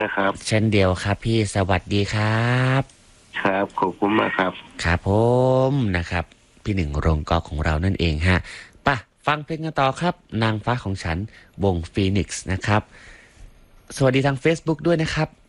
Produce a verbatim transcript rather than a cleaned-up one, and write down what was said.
นะครับเช่นเดียวครับพี่สวัสดีครับครับขอบคุณมากครับครับผมนะครับพี่หนึ่งโรงกอของเรานั่นเองฮะป่ะฟังเพลงกันต่อครับนางฟ้าของฉันวงฟีนิกซ์นะครับสวัสดีทาง Facebook ด้วยนะครับ